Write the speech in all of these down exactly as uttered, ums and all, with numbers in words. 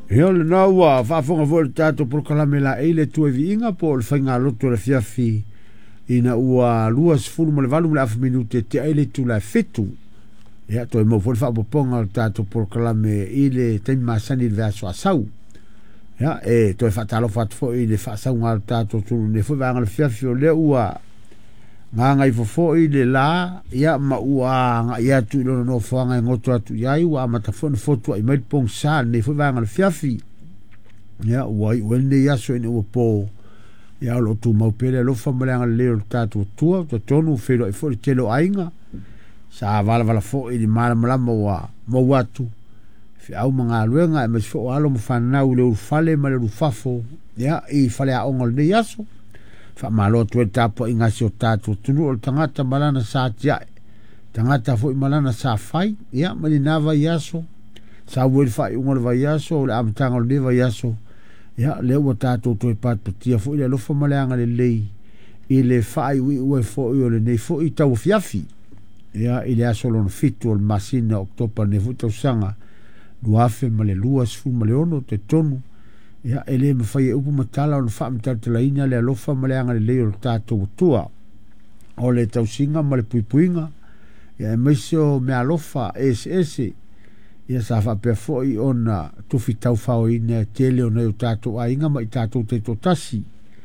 Ia le na ua whaafonga fo le tātou proklame la e le tue vi inga po le whainga loto le fiafi ina ua lua sifuru mo le valu le afu minute te aile tu la fetu. Ia toi mo fo le whaapoponga le tātou proklame i le teimi masani le vaso asau. Ia e toi whaatalo whaatfo i le whaasau ngā le tātou tunu ne fo vanga le fiafi o le ua ngā ngai fo i le la ia ma ua ngā ia tu ilo no whanga i ngoto atu iai ua matafo ni fotua i maiti pong sa ne fo vanga le fiafi ia ua i uende iaso ina ua po ia lo tu maupele alofa maleanga le leo le tātou tua to tonu whelo i fo i telo ainga sa vala vala fo i li mara malama ua mau atu fi au mga luenga e mas fo alo mo whanau le urufale ma le urufafo ia i fale a onga le iaso fa malo tu tapo inga si o tatu tunu o tangata malana sa tia tangata fo malana sa fai ia mali nava yaso sa wel fa unga va yaso le amtanga le va yaso ia le o tatu tu pat tia fo ile lo fo malanga le lei ile fai wi o fo o le nei fo i tau fiafi ia ile aso lo fitu o masina oktopa ne futo sanga luafe male luas fu male ono te tonu ia ele me fai upu matala o fa matala ina le alofa maleanga le leo tātou tua o le tausinga ma le puipuinga ia e meisio me alofa ese ese ia sa fa pe foi ona tufi tau fao ina tele o neo tātou a inga ma i tātou te totasi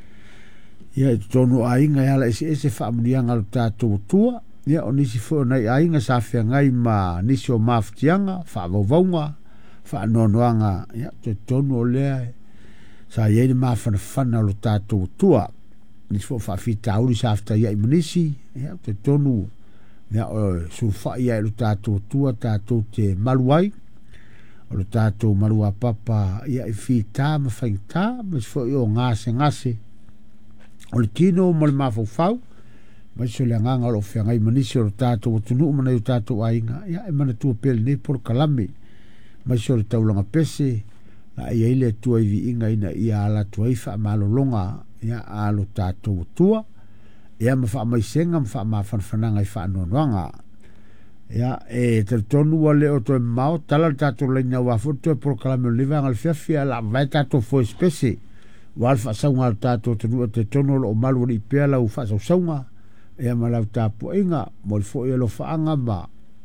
ia e tonu a inga ia la ese ese fa amunianga lo tātou tua ia o nisi fo nei a inga sa fia ngai ma nisi o maftianga fa vauvaunga fa nonoanga ia te tonu o lea sa ye ni ma fana fana lo tātou tua ni fo fa fita uri sa afta ia imunisi ia te tonu ia o sulfa ia lo tātou tua tātou te maluai o lo tātou malua papa ia i fita ma faita ma fo i o ngase ngase o le tino mo le mafau ma so le nganga lo fia ngai imunisi o lo tātou tunu mana o tātou ainga ia e mana tua pele ne por kalame ma so le taulanga pese la ia ile tua i vi inga ina ia ala tua i wha malolonga ia alo tātou tua ia ma wha mai senga ma wha ma whanwhananga i wha anonoanga ia e te tonu wa leo toi mao tala tātou leina wafu toi proklame o liva ngal fiafia la vai tātou fo espese wal wha saunga al tātou tenu te tonu o malu i pea lau wha sau saunga ia ma lau tāpo inga mo li fo i alo whaanga ma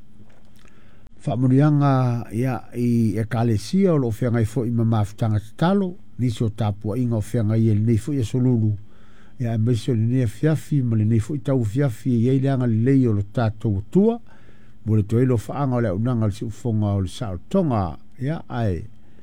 whamurianga ia i e kalesia o lo whianga i fo i mamafutanga talo nisi o tāpua inga o whianga i e nei fo i a solulu ia e meso ni nea fiafi ma le nei fo i tau fiafi i e leanga li lei o lo tātou tua mo le toelo whaanga o le unanga li si ufonga o le sao tonga ia ai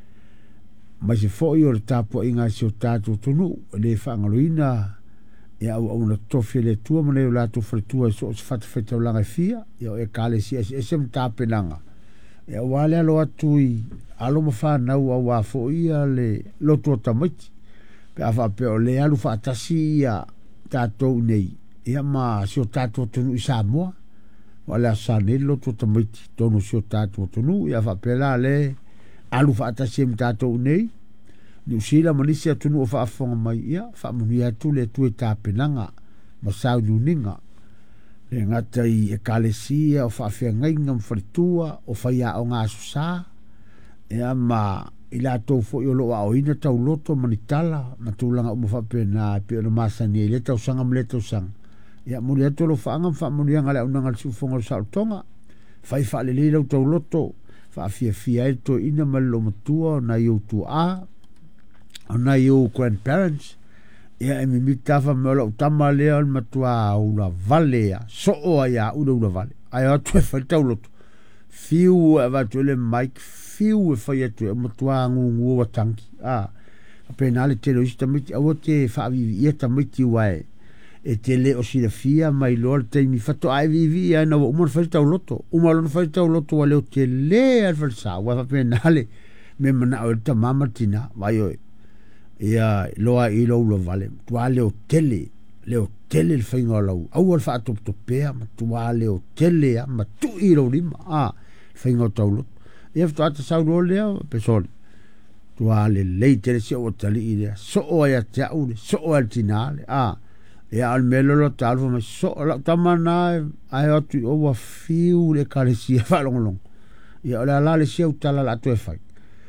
ma se fo i o le tāpua inga si o tātou tunu le whaanga loina ia au au na tofi le tua ma leo lato fretua so se fata feta o langa fia ia e kalesia e se mtapenanga ia wale alo atu i alo mawha nau au a fo ia le loto o tamaiti pe awa pe o le alu whaatasi ia tātou nei ia ma si o tātou tunu i Samoa wale a sa ne loto o tamaiti tonu si o tātou tunu ia awa pe la le alu whaatasi im tātou nei ni usila manisi atunu o whaafonga mai ia whaamuni atu le tue tāpenanga ma sau nuninga le ngata i e kalesia o whaafea ngainga mwharitua o whaia o ngā susa ea ma i la tau fo i o loa o ina tau loto manitala ma tūlanga o mwhape na pe o na masani e le tau sanga mle tau sanga ea muli atu lo whaanga whaamuni anga le unanga le siufonga o sautonga whai whaale le lau tau loto whaafia fia e to ina malo matua na iu tu a ona iu grandparents ia e mi mitafa me ola utama lea al matua ula vale ya so o ya ula ula vale ai atu e falta uloto fiu e vatu ele mike fiu e fai atu e matua ngu ngu wa tanki a penale te lo ista miti a wote fa vivi ia ta miti wae e te le o si la fia mai lor te mi fato ai vivi ia na umar falta uloto umar lor falta uloto wale o te le al falsa wa fa penale me mana o ta mama tina vai oi ia loa i lo lo vale tua leo tele leo tele il fainga lau au al fa top topea ma tua leo tele ma tu i lo lima a fainga taulo ia fa ta sa lo leo pesol tua le le tele si o tali i le so o ia ta u so o al tinale a ia al melo lo talvo ma so la tamana ai atu o wa fiu le kalesia fa long long ia la la le si o tala la to e fai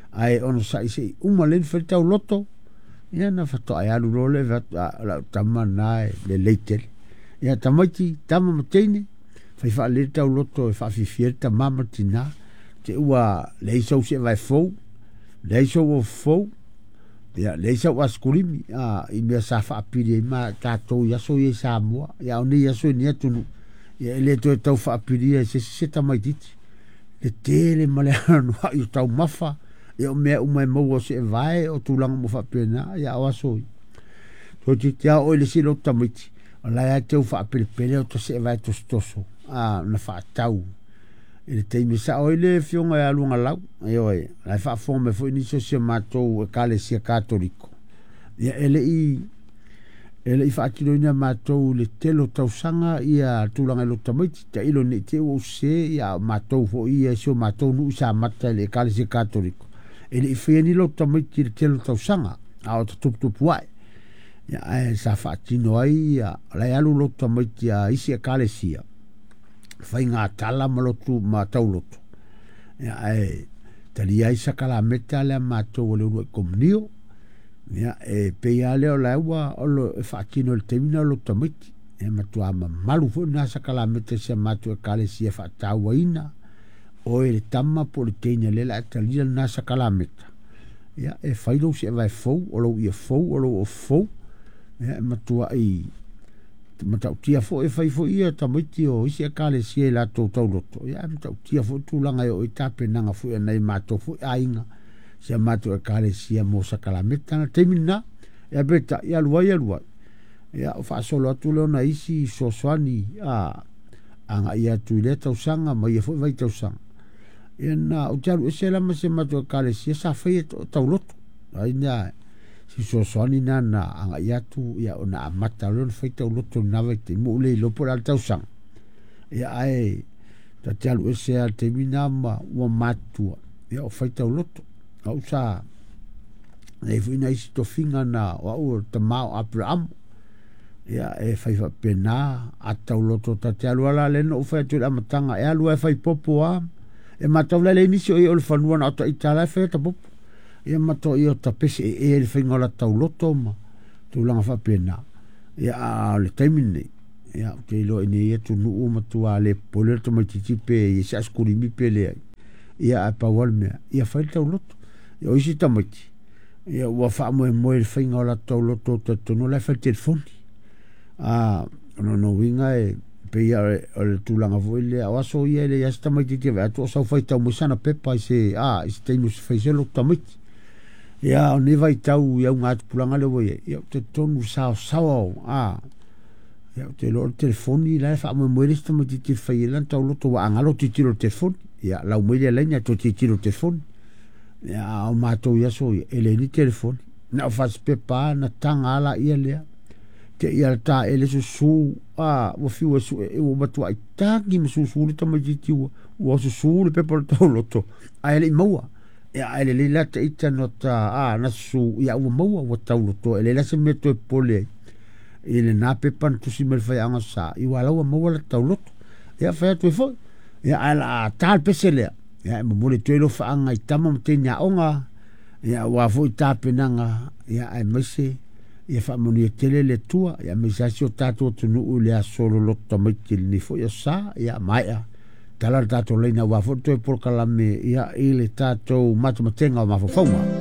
ai ono sa isi uma len fe tau loto ia na fa to ai alu role va la tama nai le leitel ia tamaiti tama matene fa fa le tau loto fa fi fieta mama tina te ua le iso se vai fo le iso o fo ia le iso was kulimi a i me sa fa pili ma ta to ya so ye sa mo ia oni ya so ni tunu ia le to tau fa pili se se tamaiti le tele male no i tau mafa ia me o mai mo se vai o tulang mo fa pena ia o so to ti tia o le silo tamiti la ya te fa pili pele o to se vai to stoso a na fa tau ele te me sa o le fionga ya lunga lau io e la fa forme fo ni so se mato e kale sia cattolico ia ele i ele i fa tino ina mato le telo tau sanga ia tulanga lo tamiti te ilo ni te o se ia mato fo ia so mato nu sa mata le kale sia cattolico ele i fieni lo tamiti le telo tau sanga a o tup tup wai ia e sa fa tino ai ia la ya lo tamiti a isi kale sia fai ngā tala malotu ma taulotu. Ia e, tali ai sakala meta lea mātou o le urua i komunio. Ia e pei a leo la ewa olo e whaakino le teimina lo tamiti. Ia matua ma malu fo nā sakala meta sia mātou e kale sia whaataua ina. O e le tama po le teina lela e talila nā sakala meta. Ia e whaidou si e vai fau, olo ia fau, olo o fau. Ia e matua i matau tia fo e fai fo ia tamaiti o isi e kale si e la tau tau loto ia matau tia fo tūlanga e o i tape nanga fo e nei mato fo e ainga si a mato e kale si a mo sakala metana temina ia beta ia luai ia luai ia o fa solo atu leo na isi so soani a anga ia tu ile tau sanga ma ia fo e vai tau sanga ia na o tiaru e se lama se mato e kale si e sa fai e tau loto aina si so soani na na anga ia tu ia ona amata lon fai tau loto nawe te mo le lopo la tau sang ia ai ta tialu ese a te minama ua matua ia o fai tau loto au sa e fuina isi to finga na wa ua ta mao Abraham ia e fai fa pena a tau loto ta tialu ala leno o fai atu la matanga e alu e fai popo a e matau la le nisi o i olfanua na ata itala e fai ta popo ia mato i o tapese e e le whaingola tau loto ma tu langa whapena ia a le taimine ia te ilo ine ia tu nuu matua le pole to mai titipe ia sa skuri mi pele ia a pawal mea ia whai tau loto ia oisi tamati ia ua wha moe moe le whaingola tau loto ta tono lai whai telefoni a no no winga e pe ia o le tūlanga voi le awaso ia le ia sta mai titipe atu o sau whai tau musana pepa i se a i se teimu se whai selo tamati ia o ne vai tau ia unga atu pulanga le woie ia te tonu sao sao a ia te lo telefoni la fa mo mo lista mo ti fai lan tau loto wa angalo ti tiro telefoni ia la mo le lenya to ti tiro telefoni ia o mato ia so ele ni telefoni na fa pepa na tanga ala ia le te ia ta ele su su a o fiu su e o batu ai tagi mo su su le tamo ti ti o su su le pepa tau loto a ele mo ia ele le la te ita nota a na su ia o maua o tau loto ele la se meto e pole ele na pepan tu si mel fai anga sa i wala o maua la tau loto ia fai atu e fo ia ala tal pesele ia mo mole tu elo fa anga i tama mte nya onga ia wa fo i tape nanga ia ai mese ia fa moni e tele le tua ia mesa si o tato tu nu u le a solo loto mai til ni fo ia sa ia maia tala tato leina wa foto e por kalame ia ile tato matematenga o mafofonga